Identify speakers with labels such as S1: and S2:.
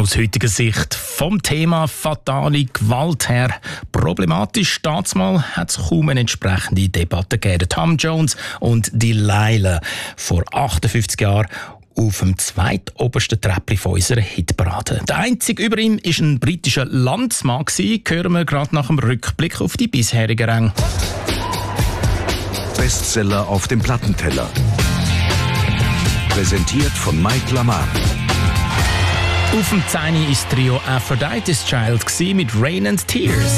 S1: aus heutiger Sicht vom Thema fatale Gewalt her problematisch. Damals hat es kaum eine entsprechende Debatte gegeben. Tom Jones und Delilah vor 58 Jahren auf dem zweitobersten Treppli von unserer Hitparade. Der einzige über ihm war ein britischer Landsmann. Hören wir gerade nach dem Rückblick auf die bisherigen Ränge.
S2: Bestseller auf dem Plattenteller. Präsentiert von Mike Lamar.
S1: Auf dem 10. ist Trio Aphrodite's Child mit Rain and Tears.